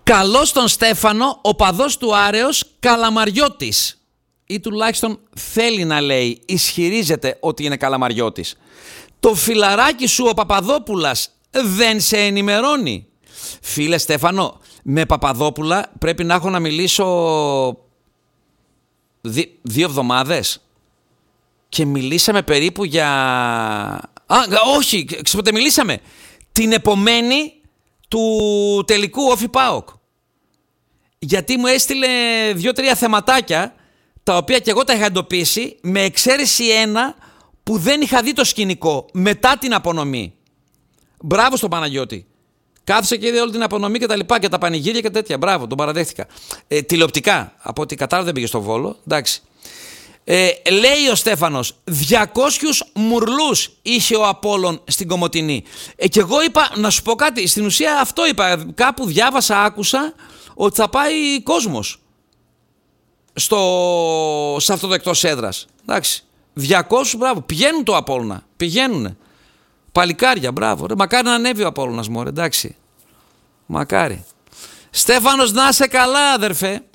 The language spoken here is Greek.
Καλώς τον Στέφανο, ο παδός του Άρεος Καλαμαριώτης. Ή τουλάχιστον θέλει να λέει, ισχυρίζεται ότι είναι Καλαμαριώτης. Το φιλαράκι σου ο Παπαδόπουλας δεν σε ενημερώνει. Φίλε Στέφανο, με Παπαδόπουλα πρέπει να έχω να μιλήσω 2 εβδομάδες. Και μιλήσαμε περίπου για... όχι, ξεποτε μιλήσαμε. Την επομένη του τελικού Όφι ΠΑΟΚ. Γιατί μου έστειλε 2-3 θεματάκια, τα οποία και εγώ τα είχα εντοπίσει, με εξαίρεση ένα που δεν είχα δει το σκηνικό μετά την απονομή. Μπράβο στον Παναγιώτη. Κάθισε και είδε όλη την απονομή και τα λοιπά και τα πανηγύρια και τέτοια. Μπράβο, τον παραδέχτηκα. Τηλεοπτικά, από ό,τι κατάλαβα δεν πήγε στο Βόλο. Εντάξει. Λέει ο Στέφανος, 200 μουρλούς είχε ο Απόλλων στην Κομοτηνή. Και εγώ είπα, να σου πω κάτι, στην ουσία αυτό είπα. Κάπου διάβασα, άκουσα ότι θα πάει κόσμος σε αυτό το εκτός έδρας. Εντάξει. 200, μπράβο. Πηγαίνουν το Απόλλωνα. Πηγαίνουνε. Παλικάρια, μπράβο. Ρε, μακάρι να ανέβει ο Απόλλωνας, μωρέ, εντάξει. Μακάρι. Στέφανος, να είσαι καλά, αδερφέ.